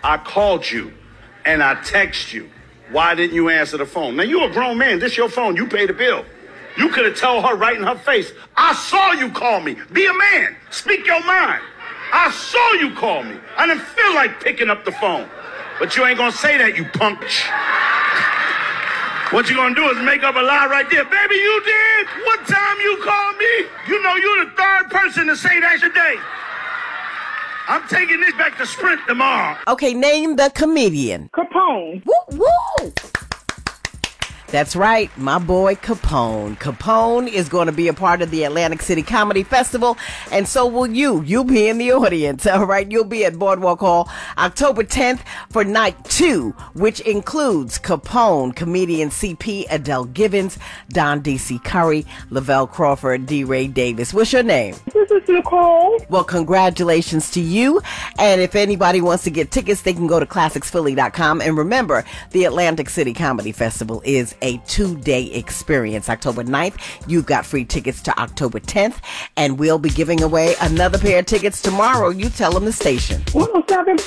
I called you and I text you. Why didn't you answer the phone? Now, you're a grown man. This your phone. You pay the bill. You could have told her right in her face, I saw you call me. Be a man. Speak your mind. I saw you call me. I didn't feel like picking up the phone. But you ain't going to say that, you punk. What you going to do is make up a lie right there. Baby, you did? What time you called me? You know you're the third person to say that today. I'm taking this back to Sprint tomorrow. Okay, name the comedian. Capone. Woo, woo. That's right, my boy Capone. Capone is going to be a part of the Atlantic City Comedy Festival, and so will you. You'll be in the audience, all right? You'll be at Boardwalk Hall October 10th for night 2, which includes Capone, comedian CP, Adele Givens, Don D.C. Curry, Lavelle Crawford, D. Ray Davis. What's your name? This is Nicole. Well, congratulations to you. And if anybody wants to get tickets, they can go to classicsphilly.com. And remember, the Atlantic City Comedy Festival is a 2-day experience. October 9th, you've got free tickets to October 10th. And we'll be giving away another pair of tickets tomorrow. You tell them the station. 107.